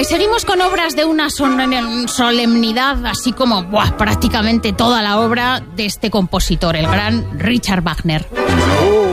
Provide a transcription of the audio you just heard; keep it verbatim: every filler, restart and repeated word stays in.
seguimos con obras de una solemnidad, así como buah, prácticamente toda la obra de este compositor, el gran Richard Wagner. Oh.